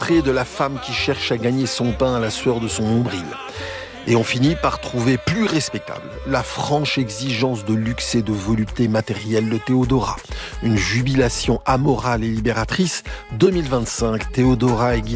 portrait de la femme qui cherche à gagner son pain à la sueur de son nombril. Et on finit par trouver plus respectable la franche exigence de luxe et de volupté matérielle de Théodora. Une jubilation amorale et libératrice. 2025, Théodora est guidée